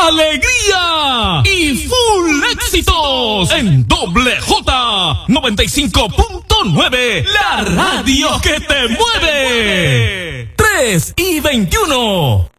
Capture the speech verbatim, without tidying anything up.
alegría y full éxitos en Doble J noventa y cinco punto nueve, la radio que te mueve. tres y veintiuno.